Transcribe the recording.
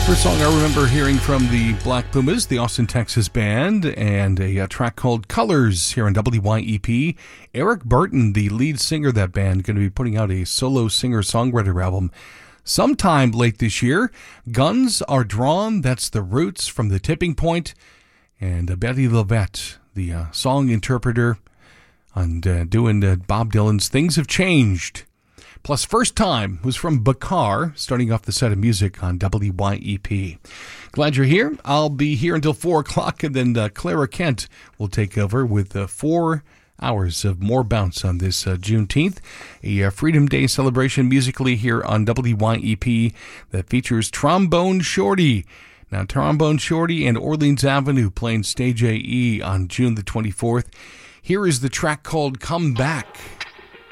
First song I remember hearing from the Black Pumas, the Austin, Texas band, and a track called Colors here on WYEP. Eric Burton, the lead singer of that band, going to be putting out a solo singer-songwriter album sometime late this year. Guns Are Drawn, that's The Roots from The Tipping Point, and Betty LaVette, the song interpreter, and doing Bob Dylan's Things Have Changed. Plus, First Time was from Bakar, starting off the set of music on WYEP. Glad you're here. I'll be here until 4 o'clock, and then Clara Kent will take over with 4 hours of more bounce on this Juneteenth, a Freedom Day celebration musically here on WYEP that features Trombone Shorty. Now, Trombone Shorty and Orleans Avenue playing Stage AE on June the 24th. Here is the track called Come Back.